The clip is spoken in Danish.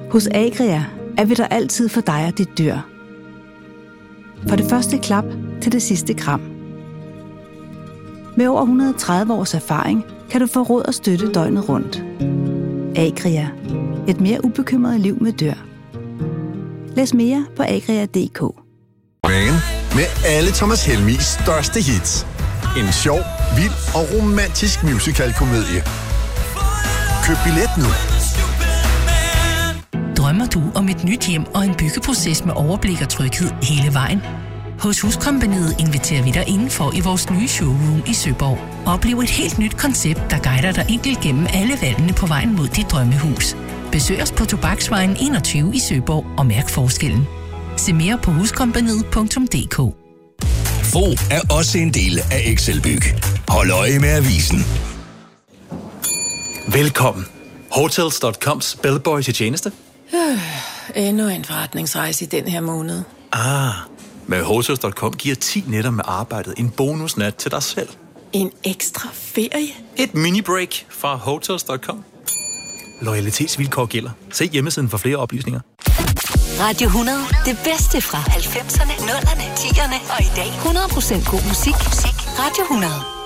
Hos Agria er vi der altid for dig og dit dyr. Fra det første klap til det sidste kram. Med over 130 års erfaring kan du få råd og støtte døgnet rundt. Agria. Et mere ubekymret liv med dyr. Læs mere på agria.dk. Med alle Thomas Helmigs største hits. En sjov, vild og romantisk musical-komedie. Køb billet nu. Drømmer du om et nyt hjem og en byggeproces med overblik og tryghed hele vejen? Hos Huskompagniet inviterer vi dig indenfor i vores nye showroom i Søborg. Oplev et helt nyt koncept, der guider dig enkelt gennem alle valgene på vejen mod dit drømmehus. Besøg os på Tobaksvejen 21 i Søborg og mærk forskellen. Se mere på huskompagniet.dk. Fro er også en del af Excelbyg. Hold øje med avisen. Velkommen. Hotels.coms bellboy til tjeneste. Endnu en forretningsrejse i den her måned. Med Hotels.com giver 10 nætter med arbejdet en bonusnat til dig selv. En ekstra ferie? Et mini-break fra Hotels.com. Loyalitetsvilkår gælder. Se hjemmesiden for flere oplysninger. Radio 100. Det bedste fra 90'erne, 0'erne, 10'erne og i dag. 100% god musik. Radio 100.